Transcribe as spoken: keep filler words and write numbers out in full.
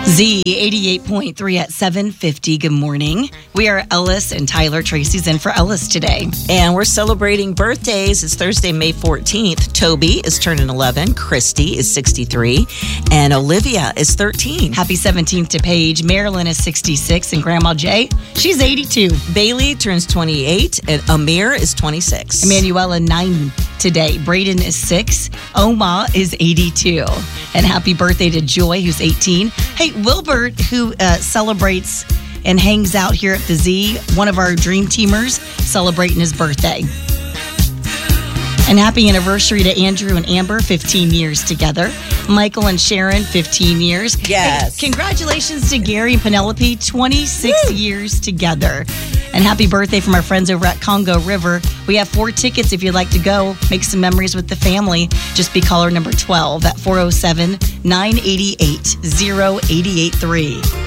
Z eighty-eight point three at seven fifty. Good morning. We are Ellis and Tyler. Tracy's in for Ellis today. And we're celebrating birthdays. It's Thursday, May fourteenth. Toby is turning eleven. Christy is sixty-three. And Olivia is thirteen. Happy seventeenth to Paige. Marilyn is sixty-six. And Grandma Jay, she's eighty-two. Bailey turns twenty-eight. And Amir is twenty-six. Emanuela, nine today. Braden is six. Oma is eighty-two. And happy birthday to Joy, who's eighteen. Hey, Wilbert, who uh, celebrates and hangs out here at the Z, one of our dream teamers, celebrating his birthday. And happy anniversary to Andrew and Amber, fifteen years together. Michael and Sharon, fifteen years. Yes. Hey, congratulations to Gary and Penelope, twenty-six Woo. Years together. And happy birthday from our friends over at Congo River. We have four tickets if you'd like to go. Make some memories with the family. Just be caller number twelve at four oh seven, nine eight eight, oh eight eight three.